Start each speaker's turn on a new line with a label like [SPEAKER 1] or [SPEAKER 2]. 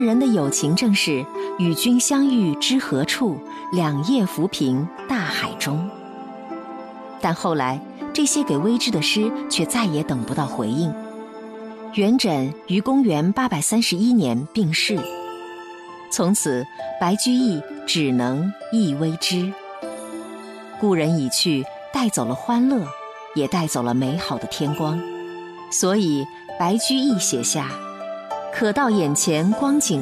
[SPEAKER 1] 人的友情正是与君相遇知何处，两叶浮萍大海中。但后来这些给微之的诗却再也等不到回应。元稹于公元831年病逝，从此白居易只能忆微之。故人已去，带走了欢乐，也带走了美好的天光，所以白居易写下可到眼前光景